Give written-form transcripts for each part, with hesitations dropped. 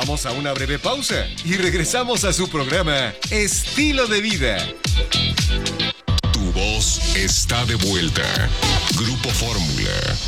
Vamos a una breve pausa y regresamos a su programa Estilo de Vida. Tu voz está de vuelta. Grupo Fórmula.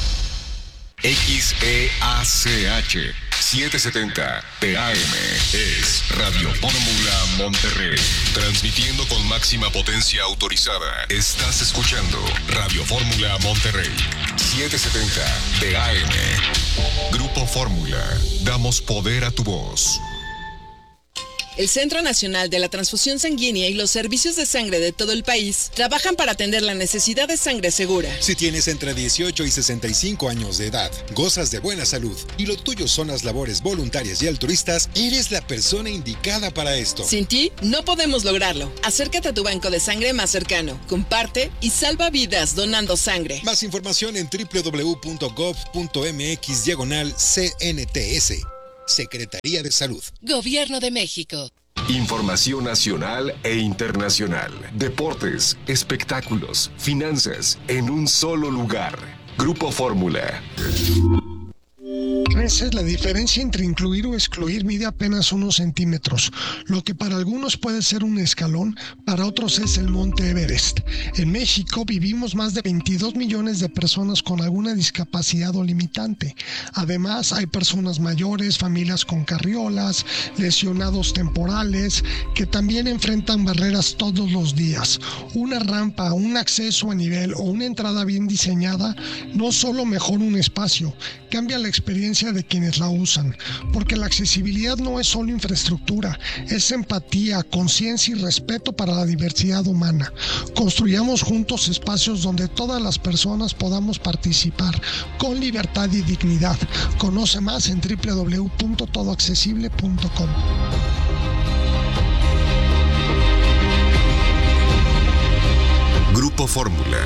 XEACH 770 TAM es Radio Fórmula Monterrey. Transmitiendo con máxima potencia autorizada. Estás escuchando Radio Fórmula Monterrey 770 TAM. Grupo Fórmula. Damos poder a tu voz. El Centro Nacional de la Transfusión Sanguínea y los servicios de sangre de todo el país trabajan para atender la necesidad de sangre segura. Si tienes entre 18 y 65 años de edad, gozas de buena salud y lo tuyo son las labores voluntarias y altruistas, eres la persona indicada para esto. Sin ti, no podemos lograrlo. Acércate a tu banco de sangre más cercano, comparte y salva vidas donando sangre. Más información en www.gov.mx/CNTS. Secretaría de Salud. Gobierno de México. Información nacional e internacional. Deportes, espectáculos, finanzas, en un solo lugar. Grupo Fórmula. Esa es la diferencia entre incluir o excluir. Mide apenas unos centímetros. Lo que para algunos puede ser un escalón, para otros es el Monte Everest. En México vivimos más de 22 millones de personas con alguna discapacidad o limitante. Además, hay personas mayores, familias con carriolas, lesionados temporales, que también enfrentan barreras todos los días. Una rampa, un acceso a nivel o una entrada bien diseñada no solo mejora un espacio, cambia la experiencia de quienes la usan, porque la accesibilidad no es solo infraestructura, es empatía, conciencia y respeto para la diversidad humana. Construyamos juntos espacios donde todas las personas podamos participar con libertad y dignidad. Conoce más en www.todoaccesible.com. Grupo Fórmula.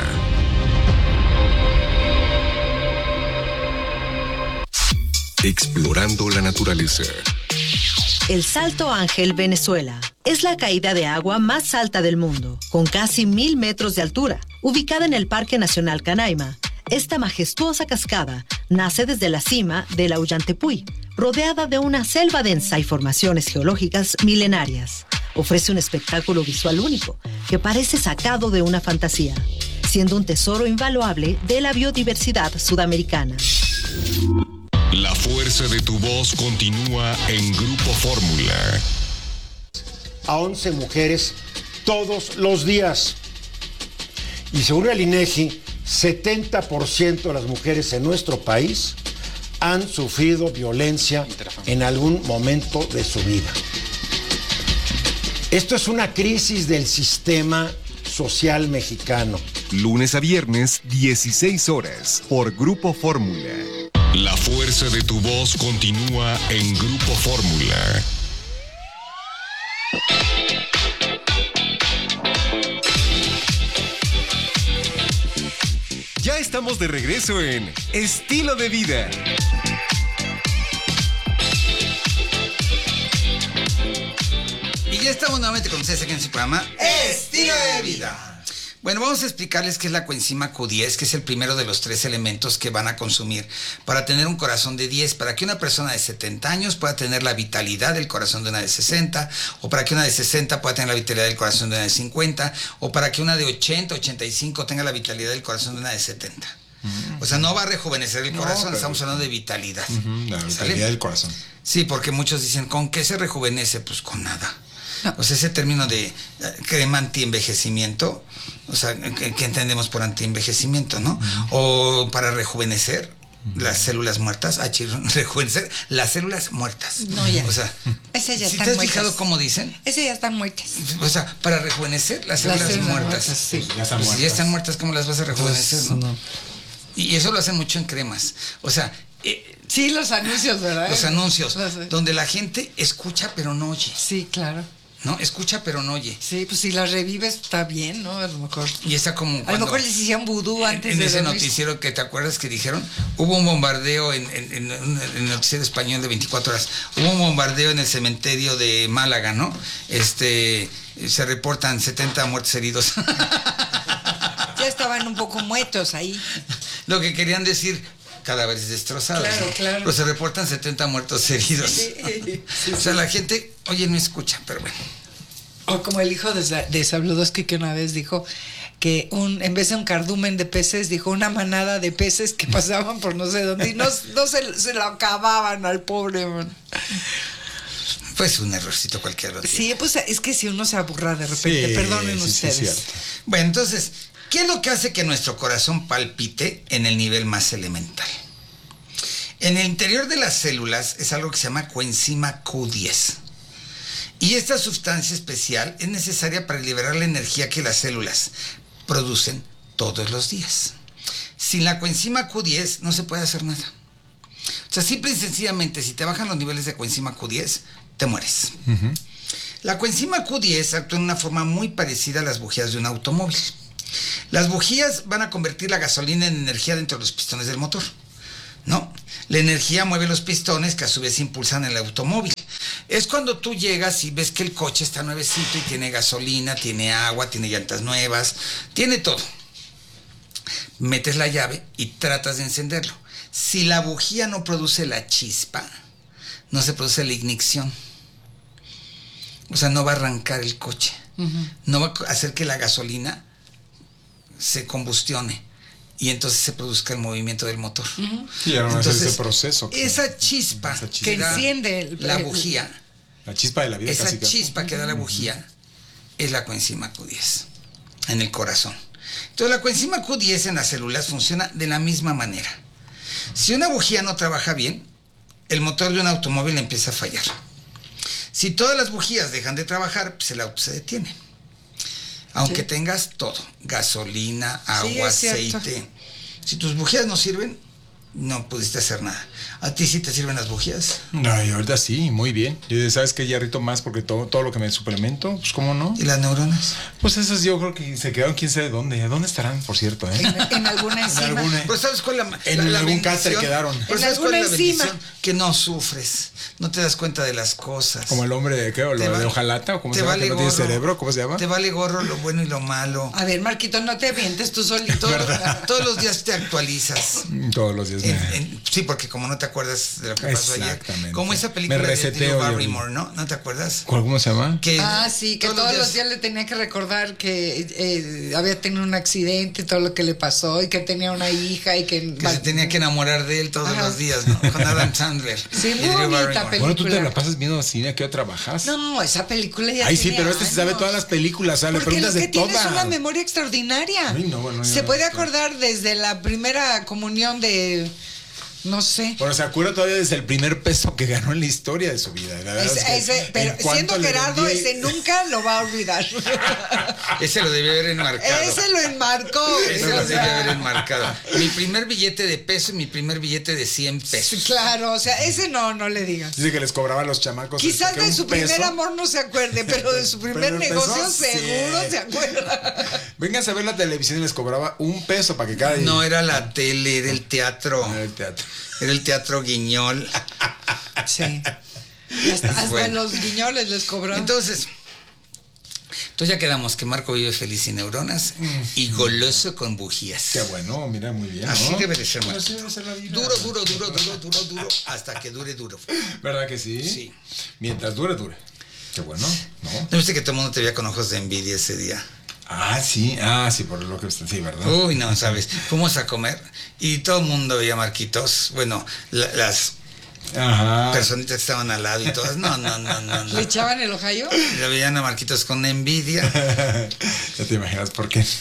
Explorando la naturaleza. El Salto Ángel, Venezuela, es la caída de agua más alta del mundo, con casi 1000 metros de altura. Ubicada en el Parque Nacional Canaima, esta majestuosa cascada nace desde la cima del Ollantaypuy, rodeada de una selva densa y formaciones geológicas milenarias. Ofrece un espectáculo visual único, que parece sacado de una fantasía, siendo un tesoro invaluable de la biodiversidad sudamericana. La fuerza de tu voz continúa en Grupo Fórmula. A 11 mujeres todos los días. Y según el INEGI, 70% de las mujeres en nuestro país han sufrido violencia en algún momento de su vida. Esto es una crisis del sistema social mexicano. Lunes a viernes, 16 horas, por Grupo Fórmula. La fuerza de tu voz continúa en Grupo Fórmula. Ya estamos de regreso en Estilo de Vida. Y ya estamos nuevamente con ustedes aquí en su programa Estilo de Vida. Bueno, vamos a explicarles qué es la coenzima Q10, que es el primero de los 3 elementos que van a consumir para tener un corazón de 10, para que una persona de 70 años pueda tener la vitalidad del corazón de una de 60, o para que una de 60 pueda tener la vitalidad del corazón de una de 50, o para que una de 80, 85 tenga la vitalidad del corazón de una de 70. O sea, no va a rejuvenecer el corazón, pero estamos hablando de vitalidad. La vitalidad del corazón. Sí, porque muchos dicen, ¿con qué se rejuvenece? Pues con nada. O sea, ese término de crema antienvejecimiento, o sea, ¿qué entendemos por antienvejecimiento, no? O para rejuvenecer las células muertas, rejuvenecer las células muertas. No, ya. O sea, esas ya ¿sí están te has muertas. fijado cómo dicen? Esas ya están muertas. O sea, para rejuvenecer las células muertas. Sí. Ya están Pues muertas. si ya están muertas, ¿cómo las vas a rejuvenecer, Pues, no? Y eso lo hacen mucho en cremas. O sea, sí, los anuncios, ¿verdad? los anuncios, donde la gente escucha pero no oye. Sí, claro. ¿No? Escucha pero no oye. Sí, pues si las revives está bien, ¿no? A lo mejor. Y está como A lo mejor les hicieron vudú antes en de ese dormir. noticiero que te acuerdas que dijeron, hubo un bombardeo en el noticiero español de 24 horas, hubo un bombardeo en el cementerio de Málaga, ¿no? Se reportan 70 muertos heridos. Ya estaban un poco muertos ahí. Lo que querían decir, cadáveres destrozados. Claro, ¿no? claro. Pero se reportan 70 muertos heridos. Sí, O sea, la gente, oye, no escucha, pero bueno. O como el hijo de Sabludowski, que una vez dijo que en vez de un cardumen de peces, dijo una manada de peces que pasaban por no sé dónde y no se lo acababan al pobre, man. Pues un errorcito cualquiera. Sí, pues es que si uno se aburra de repente, Sí, perdonen sí, ustedes. sí, cierto. Bueno, entonces, ¿qué es lo que hace que nuestro corazón palpite en el nivel más elemental? En el interior de las células es algo que se llama coenzima Q10. Y esta sustancia especial es necesaria para liberar la energía que las células producen todos los días. Sin la coenzima Q10 no se puede hacer nada. O sea, simple y sencillamente, si te bajan los niveles de coenzima Q10, te mueres. Uh-huh. La coenzima Q10 actúa en una forma muy parecida a las bujías de un automóvil. Las bujías van a convertir la gasolina en energía dentro de los pistones del motor, ¿no? La energía mueve los pistones que a su vez impulsan el automóvil. Es cuando tú llegas y ves que el coche está nuevecito y tiene gasolina, tiene agua, tiene llantas nuevas, tiene todo. Metes la llave y tratas de encenderlo. Si la bujía no produce la chispa, no se produce la ignición. O sea, no va a arrancar el coche. Uh-huh. No va a hacer que la gasolina se combustione y entonces se produzca el movimiento del motor. Uh-huh. Y ahora entonces, ese proceso. Esa chispa que enciende la bujía. La chispa de la vida. Esa chispa que da la bujía es la coenzima Q10 en el corazón. Entonces la coenzima Q10 en las células funciona de la misma manera. Si una bujía no trabaja bien, el motor de un automóvil empieza a fallar. Si todas las bujías dejan de trabajar, pues el auto se detiene. Aunque tengas todo, gasolina, agua, aceite. Si tus bujías no sirven, no pudiste hacer nada. ¿A ti sí te sirven las bujías? No, y ahorita sí, muy bien. Y sabes que ya rito más porque todo lo que me suplemento, pues cómo no. ¿Y las neuronas? Pues esas yo creo que se quedaron quién sabe dónde. ¿Dónde estarán, por cierto? En alguna enzima. Pero ¿sabes cuál en algún cáncer quedaron. Pero ¿sabes cuál es la bendición? Que no sufres, no te das cuenta de las cosas. Como el hombre de qué, o lo de hojalata, o cómo se llama, que no tiene cerebro, ¿cómo se llama? Te vale gorro lo bueno y lo malo. A ver, Marquito, no te avientes tú solito. Todos los días te actualizas. Todos los días. Sí, porque como no te acuerdas de lo que pasó ayer. Como esa película de Drew Barrymore, ¿no? ¿No te acuerdas? ¿Cómo se llama? Sí, que todos los días le tenía que recordar que había tenido un accidente y todo lo que le pasó y que tenía una hija y que se tenía que enamorar de él todos los días, ¿no? Con Adam Sandler. Sí, muy bonita película. Bueno, tú te la pasas viendo cine, ¿a qué hora trabajas? No, esa película ya sí, pero se sabe todas las películas, o sea, le preguntas de todas. Porque lo que tiene es una memoria extraordinaria. Ay, no, bueno, se puede acordar desde la primera comunión de... No sé. Bueno, se acuerda todavía desde el primer peso que ganó en la historia de su vida. La verdad pero siendo Gerardo, ese nunca lo va a olvidar. Ese lo debió haber enmarcado. Ese lo enmarcó. Ese lo debió haber enmarcado. Mi primer billete de peso y mi primer billete de 100 pesos. Claro, o sea, ese no le digas. Dice que les cobraba a los chamacos. Quizás de su primer amor no se acuerde, pero de su primer negocio seguro se acuerda. Vénganse a ver la televisión y les cobraba $1 para que cada día. No era la tele, era el teatro. Era el teatro. Era el teatro Guiñol. Sí. Hasta los guiñoles les cobraron. Entonces ya quedamos que Marco vive feliz sin neuronas y goloso con bujías. Qué bueno, mira, muy bien. Así ¿no? debe de ser, Marco. Así debe ser la vida. Duro, hasta que dure. ¿Verdad que sí? Sí. Mientras dure. Qué bueno, ¿no? ¿No viste que todo el mundo te veía con ojos de envidia ese día? Sí, por lo que sí, ¿verdad? Uy, no, sabes, fuimos a comer y todo el mundo veía a Marquitos, bueno, las personitas que estaban al lado y todas, no. ¿Le echaban el ojayo? Le veían a Marquitos con envidia. Ya te imaginas por qué.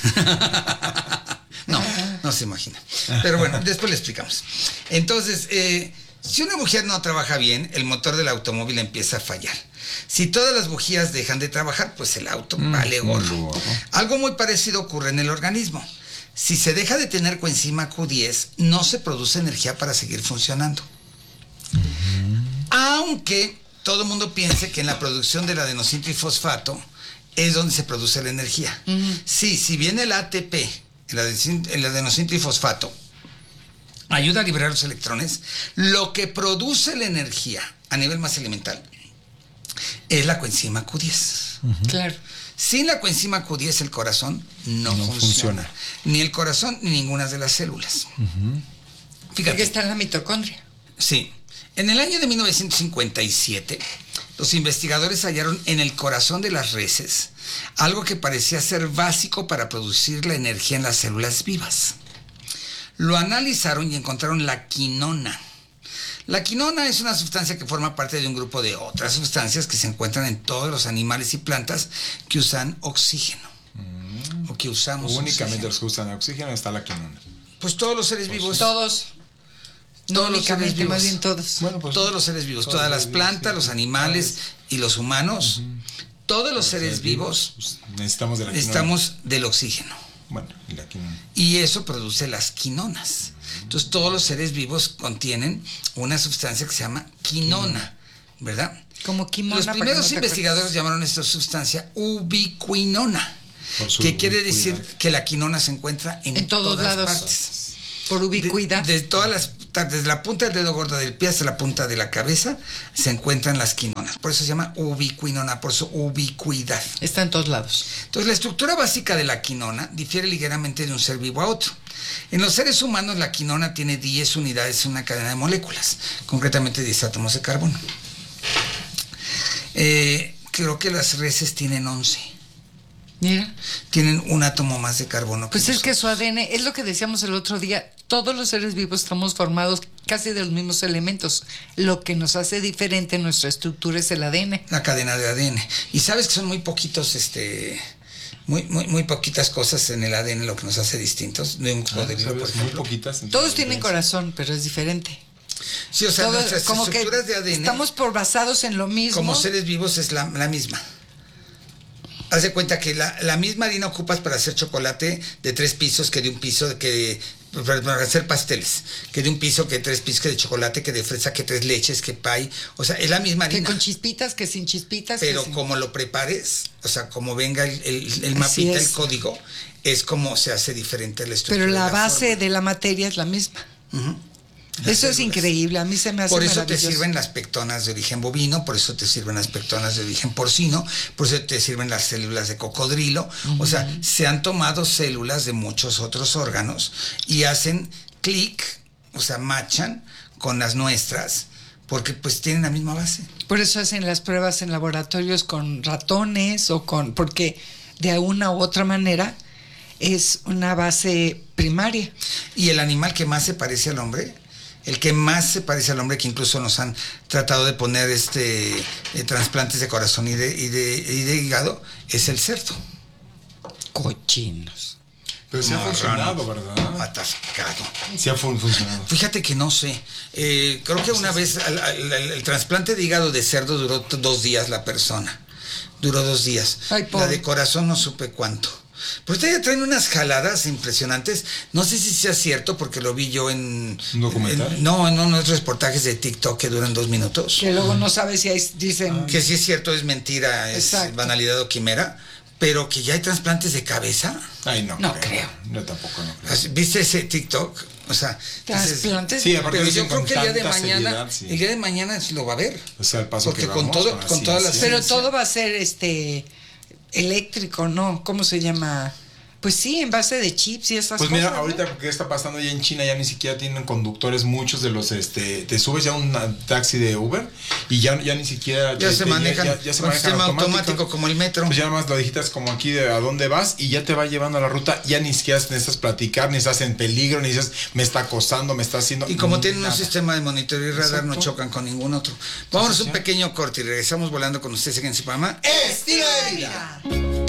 No se imagina. Pero bueno, después le explicamos. Entonces, si una bujía no trabaja bien, el motor del automóvil empieza a fallar. Si todas las bujías dejan de trabajar, pues el auto vale gorro. Algo muy parecido ocurre en el organismo. Si se deja de tener coenzima Q10, no se produce energía para seguir funcionando. Aunque todo el mundo piense que en la producción del adenosintrifosfato es donde se produce la energía. Sí, si bien el ATP, el adenosintrifosfato, ayuda a liberar los electrones, lo que produce la energía a nivel más elemental es la coenzima Q10. Claro. Sin la coenzima Q10 el corazón no funciona. Ni el corazón ni ninguna de las células. Fíjate. Porque está en la mitocondria. Sí. En el año de 1957, los investigadores hallaron en el corazón de las reses algo que parecía ser básico para producir la energía en las células vivas. Lo analizaron y encontraron la quinona. La quinona es una sustancia que forma parte de un grupo de otras sustancias que se encuentran en todos los animales y plantas que usan oxígeno. O que usamos Únicamente oxígeno. los que usan oxígeno está la quinona. Pues todos los seres vivos. Todos. Todos los seres vivos. Más bien todos. Bueno, pues, todos los seres vivos, todas las plantas, los animales y los humanos, todos los seres vivos pues, necesitamos de la quinona. necesitamos del oxígeno. Bueno, y la quinona. Y eso produce las quinonas. Entonces todos los seres vivos contienen una sustancia que se llama quinona, ¿verdad? Como quimona. Los para que primeros no te investigadores llamaron esta sustancia ubiquinona, Por su que quiere decir ubicuidad. que la quinona se encuentra en todos todas lados. partes. por ubicuidad. Desde la punta del dedo gordo del pie hasta la punta de la cabeza se encuentran las quinonas. Por eso se llama ubiquinona, por su ubicuidad. Está en todos lados. Entonces, la estructura básica de la quinona difiere ligeramente de un ser vivo a otro. En los seres humanos, la quinona tiene 10 unidades en una cadena de moléculas, concretamente 10 átomos de carbono. Creo que las reses tienen 11. Mira. Tienen un átomo más de carbono. Pues es que su ADN, es lo que decíamos el otro día, todos los seres vivos estamos formados casi de los mismos elementos. Lo que nos hace diferente en nuestra estructura es el ADN. La cadena de ADN. Y sabes que son muy poquitos, muy poquitas cosas en el ADN lo que nos hace distintos de un cocodrilo, por ejemplo. Muy poquitas. Todos tienen corazón, pero es diferente. Sí, o sea, Todos, nuestras como que estructuras de ADN estamos basados en lo mismo. como seres vivos es la misma. Haz de cuenta que la misma harina ocupas para hacer chocolate de 3 pisos que de un piso, para hacer pasteles, que de un piso, que 3 pisos, que de chocolate, que de fresa, que 3 leches, que pie. O sea, es la misma harina. Que con chispitas, que sin chispitas. Pero que como lo prepares, o sea, como venga el Así mapita, es. el código, es como se hace diferente la estructura. Pero la de base forma. de la materia es la misma. Ujú. Eso Las es células. increíble, a mí se me hace Por eso te maravilloso. sirven las pectonas de origen bovino, por eso te sirven las pectonas de origen porcino, por eso te sirven las células de cocodrilo. O sea, se han tomado células de muchos otros órganos y hacen clic, o sea, machan con las nuestras, porque pues tienen la misma base. Por eso hacen las pruebas en laboratorios con ratones porque de una u otra manera es una base primaria. Y el animal que más se parece al hombre, el que más se parece al hombre, que incluso nos han tratado de poner trasplantes de corazón y de hígado, es el cerdo. Cochinos. Pero sí ha funcionado, ¿verdad? Atascado. Sí ha funcionado. Fíjate que no sé. Creo que una vez el trasplante de hígado de cerdo duró 2 días la persona. Duró 2 días. Ay, pobre. La de corazón no supe cuánto. Pero ustedes ya traen unas jaladas impresionantes. No sé si sea cierto porque lo vi yo en... ¿Un documental? en unos reportajes de TikTok que duran 2 minutos. Que luego no sabes si dicen... Que si es cierto, es mentira, es Exacto. banalidad o quimera. Pero que ya hay trasplantes de cabeza. Ay, no. No creo. Yo tampoco no creo. ¿Viste ese TikTok? O sea, dices, Trasplantes. Sí, aparte pero lo yo dicen creo con que el día de tanta mañana, seriedad, sí. el día de mañana lo va a ver. O sea, el paso Porque que con vamos, todo, con todas las Pero ciencia. todo va a ser eléctrico, ¿no? ¿Cómo se llama? Pues sí, en base de chips y esas Pues cosas. mira, ¿no? ahorita que está pasando ya en China, ya ni siquiera tienen conductores, muchos de los, te subes ya a un taxi de Uber y ya ni siquiera... Ya se manejan ya se con manejan sistema automático. automático como el metro. Pues ya nada más lo digitas como aquí de a dónde vas y ya te va llevando a la ruta, ya ni siquiera necesitas platicar, ni estás en peligro, ni dices, me está acosando, me está haciendo... Y como tienen un nada. sistema de monitoreo y radar, no Exacto. chocan con ningún otro. Vámonos Así un es. pequeño corte y regresamos volando con ustedes aquí en su programa Estilo de Vida.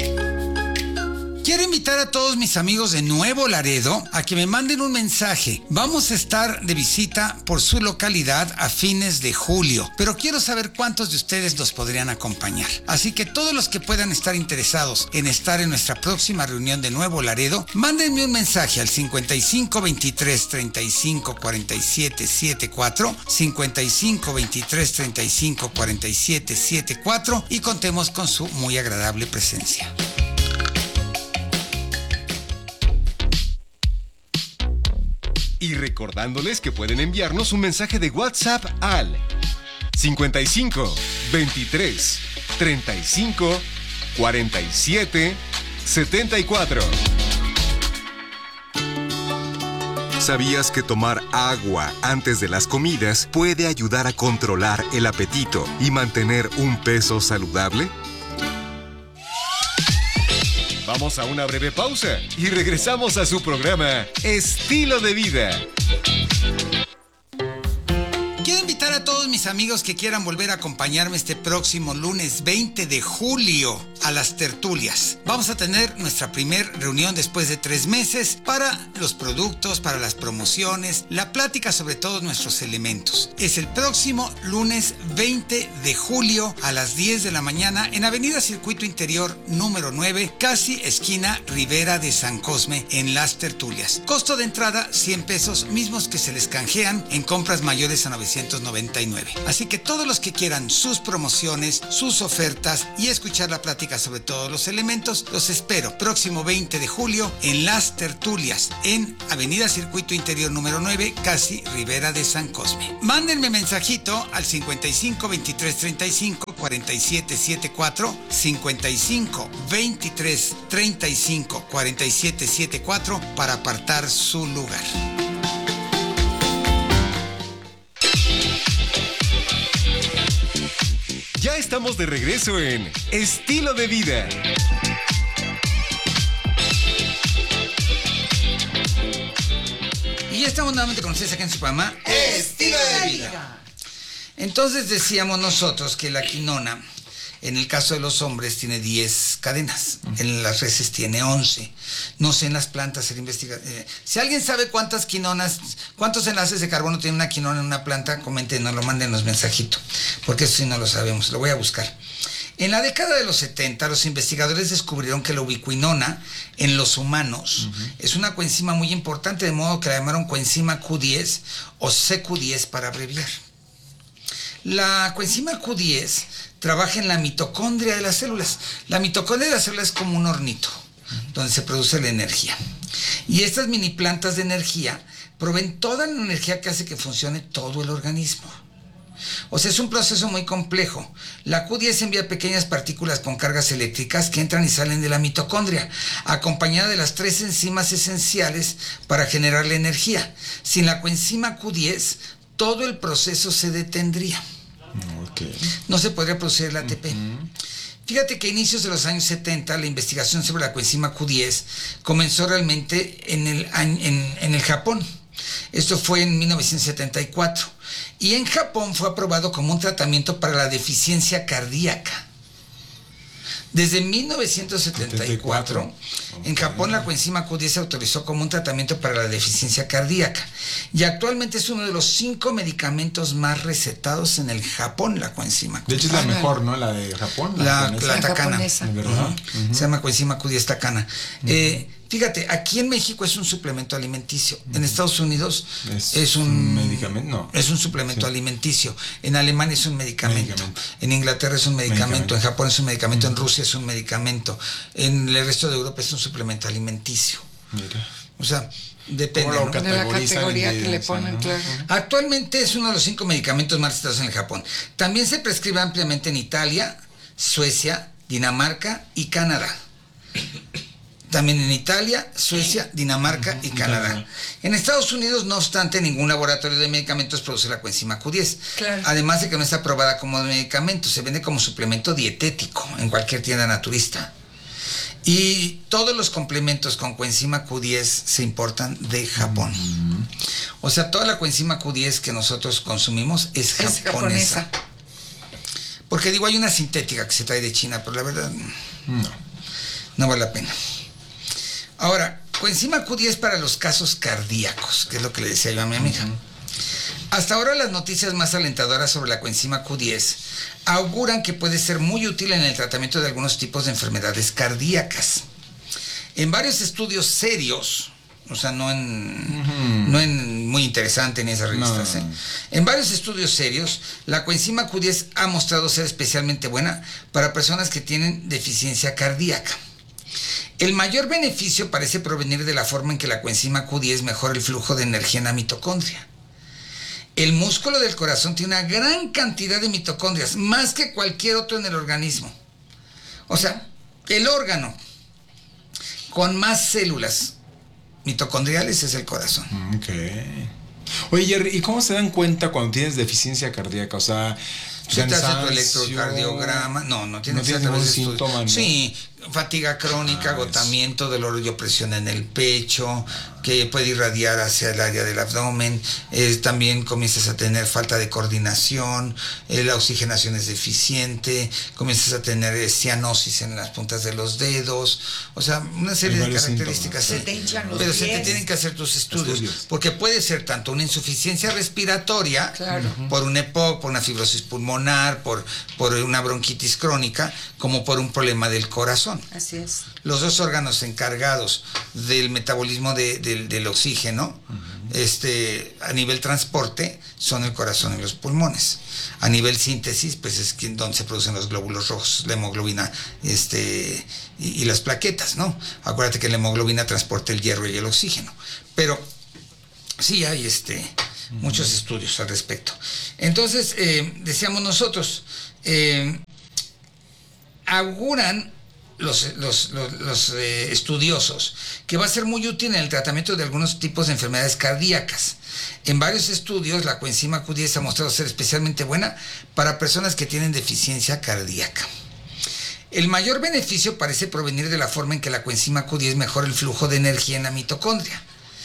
Quiero invitar a todos mis amigos de Nuevo Laredo a que me manden un mensaje. Vamos a estar de visita por su localidad a fines de julio, pero quiero saber cuántos de ustedes nos podrían acompañar. Así que todos los que puedan estar interesados en estar en nuestra próxima reunión de Nuevo Laredo, mándenme un mensaje al 55 23 35 47 74, 55 23 35 47 74 y contemos con su muy agradable presencia. Y recordándoles que pueden enviarnos un mensaje de WhatsApp al 55 23 35 47 74. ¿Sabías que tomar agua antes de las comidas puede ayudar a controlar el apetito y mantener un peso saludable? Vamos a una breve pausa y regresamos a su programa Estilo de Vida. Quiero invitar a todos mis amigos que quieran volver a acompañarme este próximo lunes 20 de julio a las tertulias. Vamos a tener nuestra primer reunión después de 3 meses para los productos, para las promociones, la plática sobre todos nuestros elementos. Es el próximo lunes 20 de julio a las 10 de la mañana en Avenida Circuito Interior número 9, casi esquina Rivera de San Cosme, en las tertulias. Costo de entrada 100 pesos, mismos que se les canjean en compras mayores a 999. Así que todos los que quieran sus promociones, sus ofertas y escuchar la plática sobre todos los elementos, los espero próximo 20 de julio en las tertulias en Avenida Circuito Interior número 9, casi Rivera de San Cosme. Mándenme mensajito al 55 23 35 47 74, 55 23 35 47 74 para apartar su lugar. Ya estamos de regreso en Estilo de Vida. Y ya estamos nuevamente con ustedes aquí en su programa Estilo de Vida. Entonces decíamos nosotros que la quinona, en el caso de los hombres, tiene 10 cadenas. En las reses tiene 11. No sé en las plantas, se investiga. Si alguien sabe cuántas quinonas, cuántos enlaces de carbono tiene una quinona en una planta, comenten, nos lo manden los mensajitos, porque eso sí no lo sabemos, lo voy a buscar. En la década de los 70, los investigadores descubrieron que la ubiquinona en los humanos es una coenzima muy importante, de modo que la llamaron coenzima Q10 o CQ10 para abreviar. La coenzima Q10 trabaja en la mitocondria de las células. La mitocondria de las células es como un hornito, donde se produce la energía. Y estas mini plantas de energía proveen toda la energía que hace que funcione todo el organismo. O sea, es un proceso muy complejo. La Q10 envía pequeñas partículas con cargas eléctricas que entran y salen de la mitocondria, acompañada de las 3 enzimas esenciales para generar la energía. Sin la coenzima Q10, todo el proceso se detendría. No se podría producir el ATP. Fíjate que a inicios de los años 70 la investigación sobre la coenzima Q10 comenzó realmente en el Japón. Esto fue en 1974. Y en Japón fue aprobado como un tratamiento para la deficiencia cardíaca. Desde 1974, en Japón la coenzima Q10 se autorizó como un tratamiento para la deficiencia cardíaca. Y actualmente es uno de los 5 medicamentos más recetados en el Japón, la coenzima Q10. De hecho es la mejor, ¿no? La de Japón. La Takana. ¿Verdad? Se llama coenzima Q10 Takana. Fíjate, aquí en México es un suplemento alimenticio. En Estados Unidos es un medicamento. No. Es un suplemento alimenticio. En Alemania es un medicamento. En Inglaterra es un medicamento. En Japón es un medicamento. En Rusia es un medicamento. En el resto de Europa es un suplemento alimenticio. Mira. O sea, depende, ¿no? De la categoría que le ponen, ¿no? Claro. Actualmente es uno de los 5 medicamentos más recetados en el Japón. También se prescribe ampliamente en Italia, Suecia, Dinamarca y Canadá. También en Italia, Suecia, Dinamarca y Canadá. En Estados Unidos, no obstante, ningún laboratorio de medicamentos produce la coenzima Q10. Claro. Además de que no está aprobada como medicamento, se vende como suplemento dietético en cualquier tienda naturista. Y todos los complementos con coenzima Q10 se importan de Japón. O sea, toda la coenzima Q10 que nosotros consumimos es japonesa. Porque digo, hay una sintética que se trae de China, pero la verdad no vale la pena. Ahora, coenzima Q10 para los casos cardíacos, que es lo que le decía yo a mi amiga. Hasta ahora las noticias más alentadoras sobre la coenzima Q10 auguran que puede ser muy útil en el tratamiento de algunos tipos de enfermedades cardíacas. En varios estudios serios, o sea, no en muy interesante en esas revistas, en varios estudios serios, la coenzima Q10 ha mostrado ser especialmente buena para personas que tienen deficiencia cardíaca. El mayor beneficio parece provenir de la forma en que la coenzima Q10 mejora el flujo de energía en la mitocondria. El músculo del corazón tiene una gran cantidad de mitocondrias, más que cualquier otro en el organismo. O sea, el órgano con más células mitocondriales es el corazón. Ok. Oye, Jerry, ¿y cómo se dan cuenta cuando tienes deficiencia cardíaca? O sea, ¿se te hace tu electrocardiograma? No tienes ningún síntoma, ¿no? Sí, fatiga crónica, agotamiento, dolor y opresión en el pecho, que puede irradiar hacia el área del abdomen. También comienzas a tener falta de coordinación, la oxigenación es deficiente, comienzas a tener cianosis en las puntas de los dedos, o sea, una serie de características. Se te hinchan los pero pies. se te tienen que hacer tus estudios, porque puede ser tanto una insuficiencia respiratoria, por un EPOC, por una fibrosis pulmonar, por una bronquitis crónica, como por un problema del corazón. Así es. Los dos órganos encargados del metabolismo del oxígeno, a nivel transporte, son el corazón y los pulmones. A nivel síntesis, pues es donde se producen los glóbulos rojos, la hemoglobina, y las plaquetas, ¿no? Acuérdate que la hemoglobina transporta el hierro y el oxígeno. Pero sí hay muchos estudios al respecto. Entonces, decíamos nosotros, auguran los estudiosos que va a ser muy útil en el tratamiento de algunos tipos de enfermedades cardíacas. En varios estudios, la coenzima Q10 ha mostrado ser especialmente buena para personas que tienen deficiencia cardíaca. El mayor beneficio parece provenir de la forma en que la coenzima Q10 mejora el flujo de energía en la mitocondria.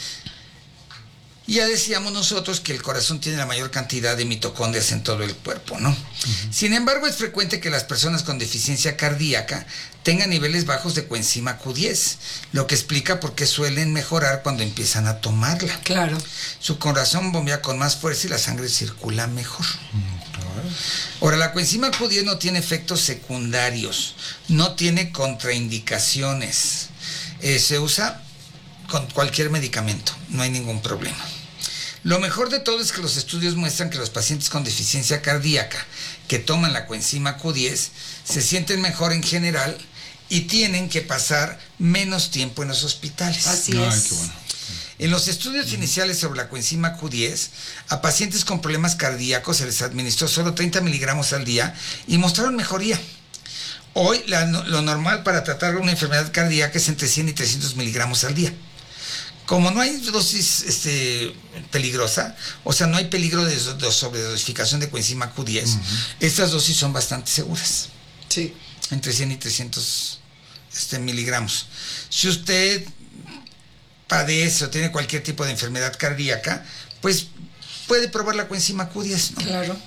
Ya decíamos nosotros que el corazón tiene la mayor cantidad de mitocondrias en todo el cuerpo, ¿no? Sin embargo, es frecuente que las personas con deficiencia cardíaca tengan niveles bajos de coenzima Q10, lo que explica por qué suelen mejorar cuando empiezan a tomarla. Claro. Su corazón bombea con más fuerza y la sangre circula mejor. Ahora, la coenzima Q10 no tiene efectos secundarios, no tiene contraindicaciones. Se usa con cualquier medicamento, no hay ningún problema. Lo mejor de todo es que los estudios muestran que los pacientes con deficiencia cardíaca que toman la coenzima Q10 se sienten mejor en general y tienen que pasar menos tiempo en los hospitales. Así es. Qué bueno. En los estudios iniciales sobre la coenzima Q10, a pacientes con problemas cardíacos se les administró solo 30 miligramos al día y mostraron mejoría. Hoy lo normal para tratar una enfermedad cardíaca es entre 100 y 300 miligramos al día. Como no hay dosis peligrosa, o sea, no hay peligro de sobredosificación de coenzima Q10, estas dosis son bastante seguras. Sí. Entre 100 y 300 miligramos. Si usted padece o tiene cualquier tipo de enfermedad cardíaca, pues puede probar la coenzima Q10, ¿no? Claro.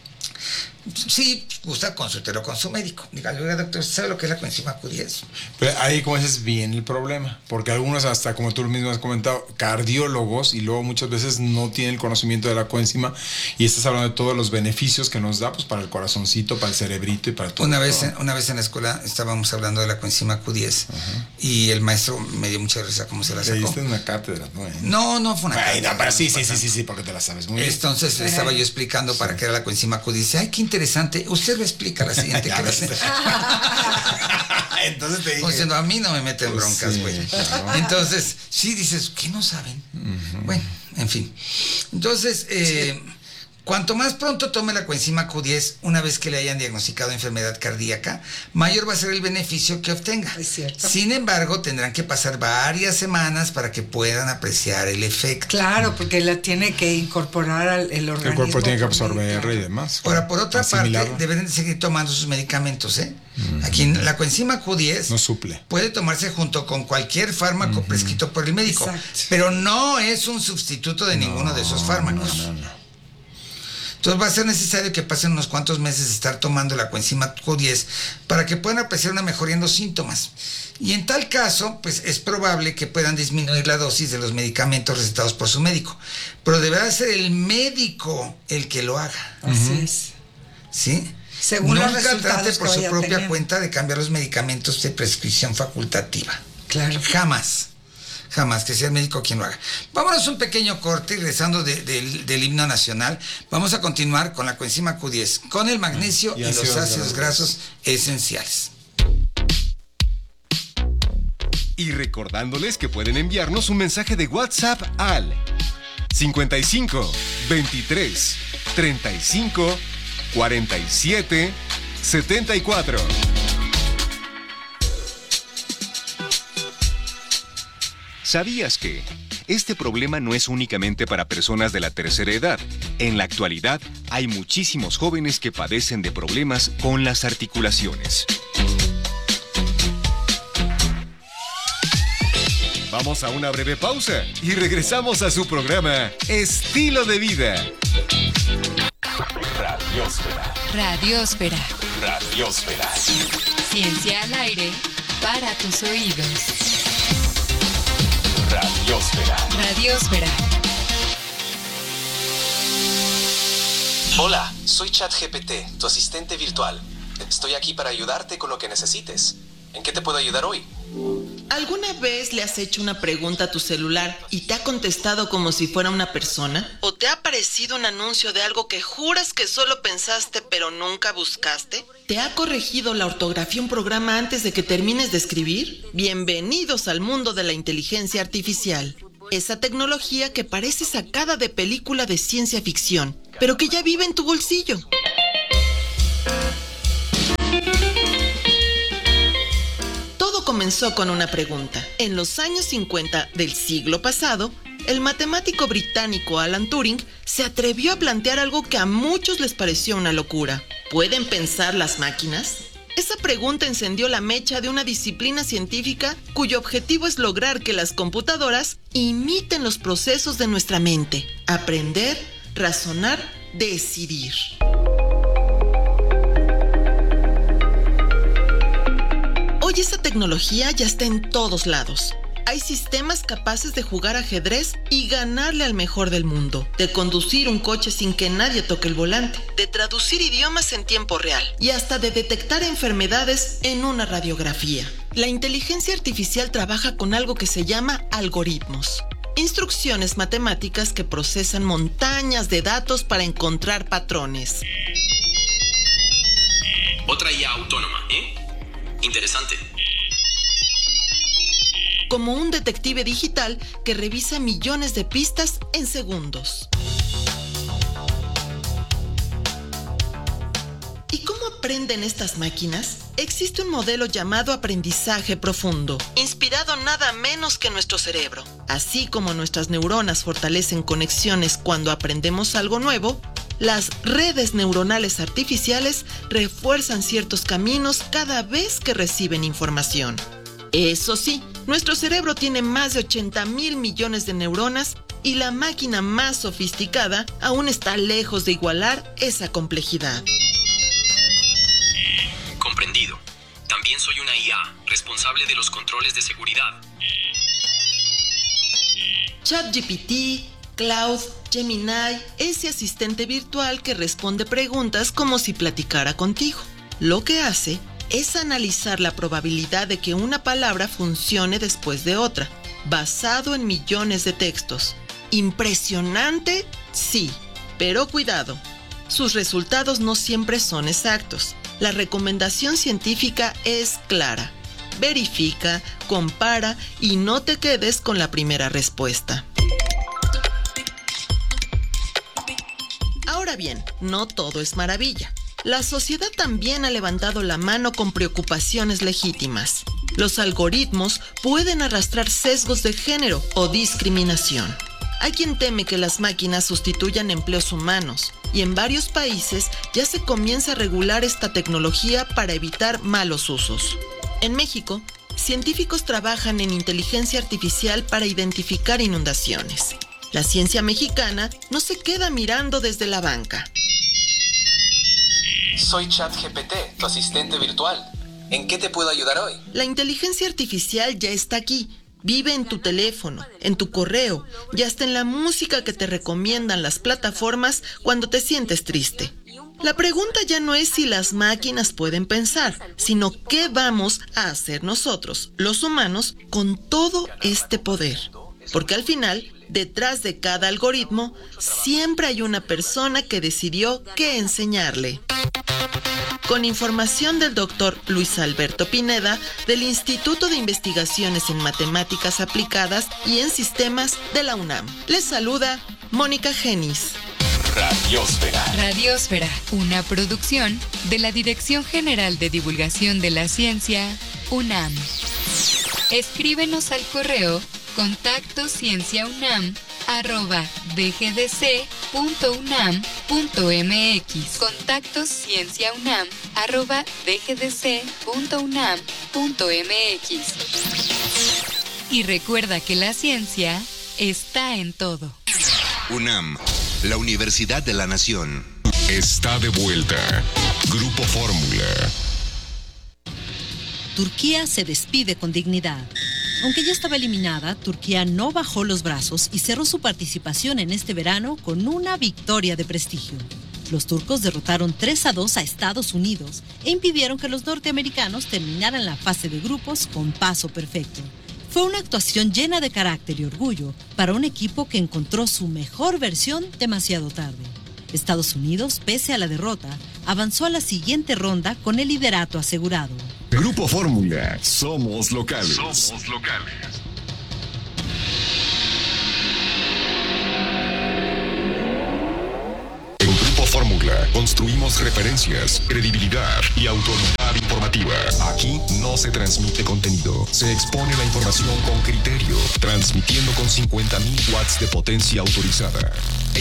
Sí, gusta, consúltelo con su médico. Dígale, oiga, doctor, ¿sabe lo que es la coenzima Q10? Pero ahí, como dices, viene el problema. Porque algunos, hasta como tú mismo has comentado, cardiólogos, y luego muchas veces no tienen el conocimiento de la coenzima, y estás hablando de todos los beneficios que nos da, pues, para el corazoncito, para el cerebrito y para todo. Una vez en la escuela estábamos hablando de la coenzima Q10, y el maestro me dio mucha risa cómo se la sacó. ¿Te diste una cátedra? No fue una cátedra. No, pero sí, porque te la sabes muy bien. Entonces le estaba yo explicando para qué era la coenzima Q10. Dice, ay, qué interesante. Usted lo explica la siguiente clase. Entonces te dije. Pues a mí no me meten broncas, güey. Sí, claro. Entonces, sí dices, ¿qué no saben? Bueno, en fin. Entonces, cuanto más pronto tome la coenzima Q10, una vez que le hayan diagnosticado enfermedad cardíaca, mayor va a ser el beneficio que obtenga. Es cierto. Sin embargo, tendrán que pasar varias semanas para que puedan apreciar el efecto. Claro, porque la tiene que incorporar el organismo. El cuerpo tiene que absorber y demás. Ahora, por otra asimilarlo. parte, deben de seguir tomando sus medicamentos, ¿eh? Aquí la coenzima Q10 no suple. Puede tomarse junto con cualquier fármaco prescrito por el médico, exacto, pero no es un sustituto de ninguno de esos fármacos. No. Entonces va a ser necesario que pasen unos cuantos meses de estar tomando la coenzima Q10 para que puedan apreciar una mejoría en los síntomas. Y en tal caso, pues es probable que puedan disminuir la dosis de los medicamentos recetados por su médico. Pero deberá ser el médico el que lo haga. Así es. ¿Sí? Según los Nunca resultados trate por que su vaya propia teniendo. cuenta de cambiar los medicamentos de prescripción facultativa. Claro. Jamás, que sea el médico quien lo haga. Vámonos un pequeño corte y regresando del himno nacional, vamos a continuar con la coenzima Q10, con el magnesio y los ácidos grasos esenciales. Y recordándoles que pueden enviarnos un mensaje de WhatsApp al 55 23 35 47 74. ¿Sabías que este problema no es únicamente para personas de la tercera edad? En la actualidad, hay muchísimos jóvenes que padecen de problemas con las articulaciones. Vamos a una breve pausa y regresamos a su programa Estilo de Vida. Radiósfera. Radiósfera. Radiósfera. Ciencia al aire para tus oídos. Radiósfera. Radiósfera. Hola, soy ChatGPT, tu asistente virtual. Estoy aquí para ayudarte con lo que necesites. ¿En qué te puedo ayudar hoy? ¿Alguna vez le has hecho una pregunta a tu celular y te ha contestado como si fuera una persona? ¿O te ha aparecido un anuncio de algo que juras que solo pensaste pero nunca buscaste? ¿Te ha corregido la ortografía un programa antes de que termines de escribir? Bienvenidos al mundo de la inteligencia artificial. Esa tecnología que parece sacada de película de ciencia ficción, pero que ya vive en tu bolsillo. Comenzó con una pregunta. En los años 50 del siglo pasado, el matemático británico Alan Turing se atrevió a plantear algo que a muchos les pareció una locura. ¿Pueden pensar las máquinas? Esa pregunta encendió la mecha de una disciplina científica cuyo objetivo es lograr que las computadoras imiten los procesos de nuestra mente: aprender, razonar, decidir. Hoy esa tecnología ya está en todos lados. Hay sistemas capaces de jugar ajedrez y ganarle al mejor del mundo, de conducir un coche sin que nadie toque el volante, de traducir idiomas en tiempo real y hasta de detectar enfermedades en una radiografía. La inteligencia artificial trabaja con algo que se llama algoritmos. Instrucciones matemáticas que procesan montañas de datos para encontrar patrones. Otra IA autónoma, ¿eh? Interesante. Como un detective digital que revisa millones de pistas en segundos. ¿Y cómo aprenden estas máquinas? Existe un modelo llamado aprendizaje profundo, inspirado nada menos que en nuestro cerebro. Así como nuestras neuronas fortalecen conexiones cuando aprendemos algo nuevo, las redes neuronales artificiales refuerzan ciertos caminos cada vez que reciben información. Eso sí, nuestro cerebro tiene más de 80,000 millones de neuronas y la máquina más sofisticada aún está lejos de igualar esa complejidad. Comprendido. También soy una IA, responsable de los controles de seguridad. ChatGPT, Cloud, Gemini, ese asistente virtual que responde preguntas como si platicara contigo. Lo que hace es analizar la probabilidad de que una palabra funcione después de otra, basado en millones de textos. ¿Impresionante? Sí, pero cuidado. Sus resultados no siempre son exactos. La recomendación científica es clara. Verifica, compara y no te quedes con la primera respuesta. Ahora bien, no todo es maravilla. La sociedad también ha levantado la mano con preocupaciones legítimas. Los algoritmos pueden arrastrar sesgos de género o discriminación. Hay quien teme que las máquinas sustituyan empleos humanos, y en varios países ya se comienza a regular esta tecnología para evitar malos usos. En México, científicos trabajan en inteligencia artificial para identificar inundaciones. La ciencia mexicana no se queda mirando desde la banca. Soy ChatGPT, tu asistente virtual. ¿En qué te puedo ayudar hoy? La inteligencia artificial ya está aquí. Vive en tu teléfono, en tu correo y hasta en la música que te recomiendan las plataformas cuando te sientes triste. La pregunta ya no es si las máquinas pueden pensar, sino qué vamos a hacer nosotros, los humanos, con todo este poder. Porque al final, detrás de cada algoritmo, siempre hay una persona que decidió qué enseñarle. Con información del Dr. Luis Alberto Pineda, del Instituto de Investigaciones en Matemáticas Aplicadas y en Sistemas de la UNAM. Les saluda Mónica Genis. Radiósfera. Radiósfera, una producción de la Dirección General de Divulgación de la Ciencia, UNAM. Escríbenos al correo Contacto cienciaunam@dgdc.unam.mx. Contacto cienciaunam@dgdc.unam.mx. Y recuerda que la ciencia está en todo. UNAM, la Universidad de la Nación. Está de vuelta. Grupo Fórmula. Turquía se despide con dignidad. Aunque ya estaba eliminada, Turquía no bajó los brazos y cerró su participación en este verano con una victoria de prestigio. Los turcos derrotaron 3-2 a Estados Unidos e impidieron que los norteamericanos terminaran la fase de grupos con paso perfecto. Fue una actuación llena de carácter y orgullo para un equipo que encontró su mejor versión demasiado tarde. Estados Unidos, pese a la derrota, avanzó a la siguiente ronda con el liderato asegurado. Grupo Fórmula. Somos locales. Somos locales. En Grupo Fórmula construimos referencias, credibilidad y autoridad informativa. Aquí no se transmite contenido, se expone la información con criterio, transmitiendo con 50.000 watts de potencia autorizada.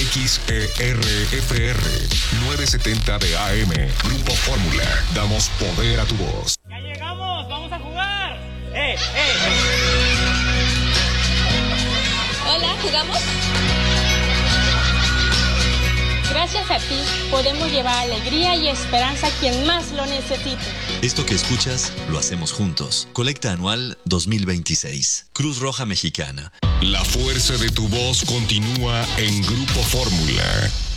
XERFR 970 de AM. Grupo Fórmula. Damos poder a tu voz. ¡Ya llegamos! ¡Vamos a jugar! Hola, ¿jugamos? Gracias a ti podemos llevar alegría y esperanza a quien más lo necesite. Esto que escuchas lo hacemos juntos. Colecta anual 2026. Cruz Roja Mexicana. La fuerza de tu voz continúa en Grupo Fórmula.